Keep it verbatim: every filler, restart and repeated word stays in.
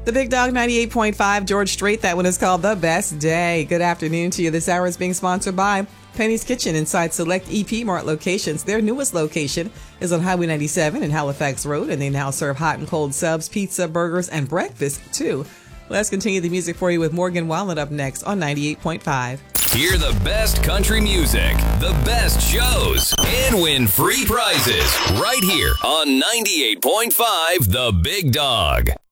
The Big Dog ninety-eight point five, George Strait. That one is called The Best Day. Good afternoon to you. This hour is being sponsored by Penny's Kitchen inside select E P Mart locations. Their newest location is on Highway ninety-seven in Halifax Road, and they now serve hot and cold subs, pizza, burgers, and breakfast, too. Let's continue the music for you with Morgan Wallen up next on ninety-eight point five. Hear the best country music, the best shows, and win free prizes right here on ninety-eight point five The Big Dog.